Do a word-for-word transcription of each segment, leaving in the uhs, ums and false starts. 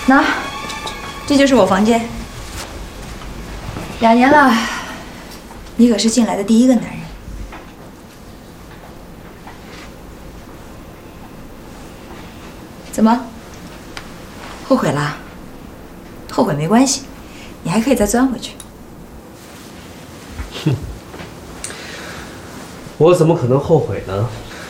那，这就是我房间。两年了，你可是进来的第一个男人。怎么？后悔啦？后悔没关系，你还可以再钻回去。 哼，我怎么可能后悔呢？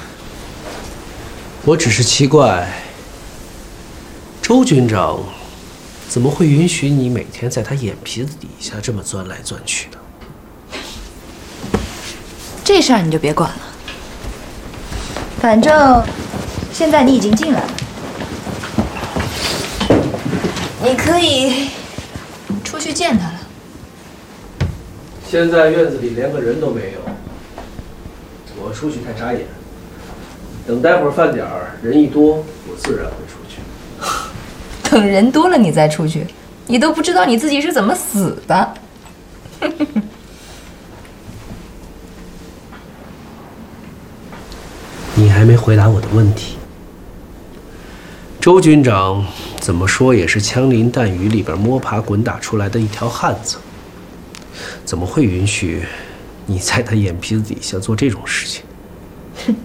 我只是奇怪，周军长怎么会允许你每天在他眼皮子底下这么钻来钻去的？ 这事儿你就别管了，反正现在你已经进来了，你可以出去见他了。 现在院子里连个人都没有，我出去太扎眼。等待会儿饭点儿，人一多，我自然会出去。 等人多了你再出去，你都不知道你自己是怎么死的。 你还没回答我的问题。周军长怎么说也是枪林弹雨里边摸爬滚打出来的一条汉子，怎么会允许你在他眼皮子底下做这种事情？ 哼！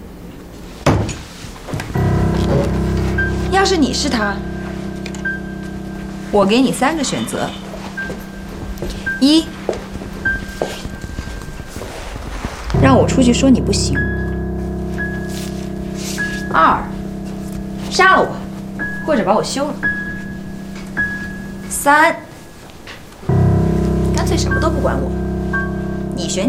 要是你是他，我给你三个选择：一，让我出去说你不行；二，杀了我，或者把我休了；三，干脆什么都不管我。你选。